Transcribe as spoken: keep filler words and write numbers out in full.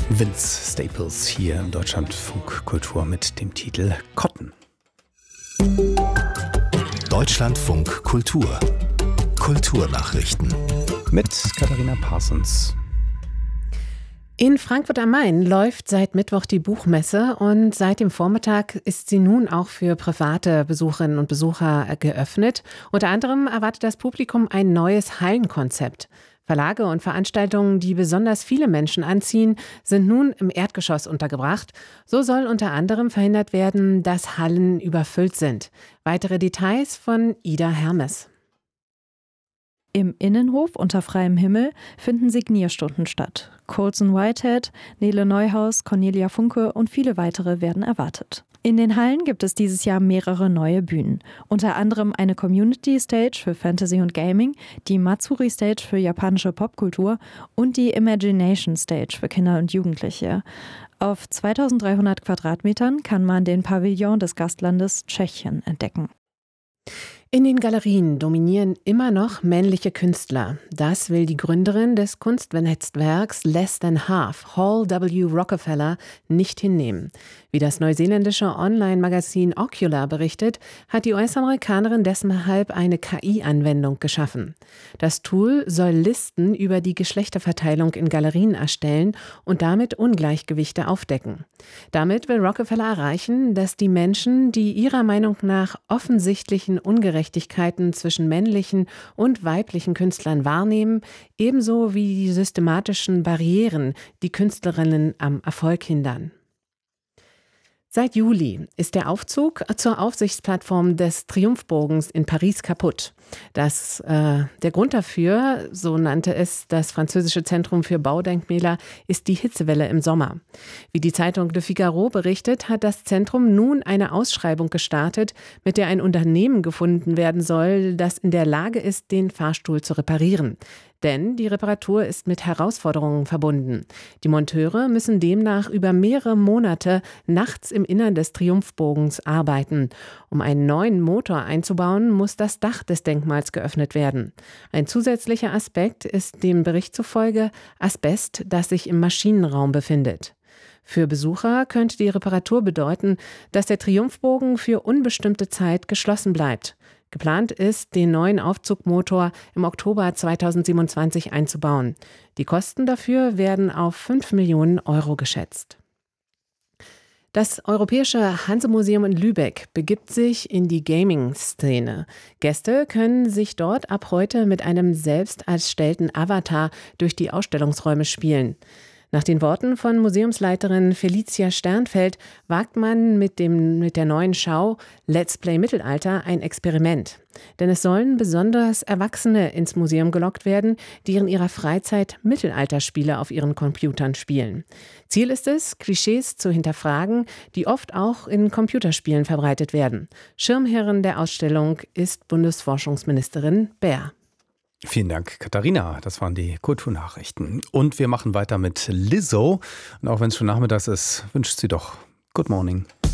Vince Staples hier im Deutschlandfunk Kultur mit dem Titel Cotton. Deutschlandfunk Kultur. Kulturnachrichten. Mit Katharina Parsons. In Frankfurt am Main läuft seit Mittwoch die Buchmesse und seit dem Vormittag ist sie nun auch für private Besucherinnen und Besucher geöffnet. Unter anderem erwartet das Publikum ein neues Hallenkonzept. Verlage und Veranstaltungen, die besonders viele Menschen anziehen, sind nun im Erdgeschoss untergebracht. So soll unter anderem verhindert werden, dass Hallen überfüllt sind. Weitere Details von Ida Hermes. Im Innenhof unter freiem Himmel finden Signierstunden statt. Colson Whitehead, Nele Neuhaus, Cornelia Funke und viele weitere werden erwartet. In den Hallen gibt es dieses Jahr mehrere neue Bühnen. Unter anderem eine Community Stage für Fantasy und Gaming, die Matsuri Stage für japanische Popkultur und die Imagination Stage für Kinder und Jugendliche. Auf zweitausenddreihundert Quadratmetern kann man den Pavillon des Gastlandes Tschechien entdecken. In den Galerien dominieren immer noch männliche Künstler. Das will die Gründerin des Kunstnetzwerks Less Than Half, Hall W. Rockefeller, nicht hinnehmen. Wie das neuseeländische Online-Magazin Ocular berichtet, hat die U S-Amerikanerin deshalb eine K I-Anwendung geschaffen. Das Tool soll Listen über die Geschlechterverteilung in Galerien erstellen und damit Ungleichgewichte aufdecken. Damit will Rockefeller erreichen, dass die Menschen, die ihrer Meinung nach offensichtlichen Ungerechtigkeiten zwischen männlichen und weiblichen Künstlern wahrnehmen, ebenso wie die systematischen Barrieren, die Künstlerinnen am Erfolg hindern. Seit Juli ist der Aufzug zur Aufsichtsplattform des Triumphbogens in Paris kaputt. Das, äh, der Grund dafür, so nannte es das französische Zentrum für Baudenkmäler, ist die Hitzewelle im Sommer. Wie die Zeitung Le Figaro berichtet, hat das Zentrum nun eine Ausschreibung gestartet, mit der ein Unternehmen gefunden werden soll, das in der Lage ist, den Fahrstuhl zu reparieren. Denn die Reparatur ist mit Herausforderungen verbunden. Die Monteure müssen demnach über mehrere Monate nachts im Innern des Triumphbogens arbeiten. Um einen neuen Motor einzubauen, muss das Dach des Denkmals geöffnet werden. Ein zusätzlicher Aspekt ist dem Bericht zufolge Asbest, das sich im Maschinenraum befindet. Für Besucher könnte die Reparatur bedeuten, dass der Triumphbogen für unbestimmte Zeit geschlossen bleibt. Geplant ist, den neuen Aufzugmotor im Oktober zweitausendsiebenundzwanzig einzubauen. Die Kosten dafür werden auf fünf Millionen Euro geschätzt. Das Europäische Hanse-Museum in Lübeck begibt sich in die Gaming-Szene. Gäste können sich dort ab heute mit einem selbst erstellten Avatar durch die Ausstellungsräume spielen. Nach den Worten von Museumsleiterin Felicia Sternfeld wagt man mit, dem, mit der neuen Schau Let's Play Mittelalter ein Experiment. Denn es sollen besonders Erwachsene ins Museum gelockt werden, die in ihrer Freizeit Mittelalterspiele auf ihren Computern spielen. Ziel ist es, Klischees zu hinterfragen, die oft auch in Computerspielen verbreitet werden. Schirmherrin der Ausstellung ist Bundesforschungsministerin Baer. Vielen Dank, Katharina. Das waren die Kulturnachrichten. Und wir machen weiter mit Lizzo. Und auch wenn es schon nachmittags ist, wünscht sie doch Good Morning.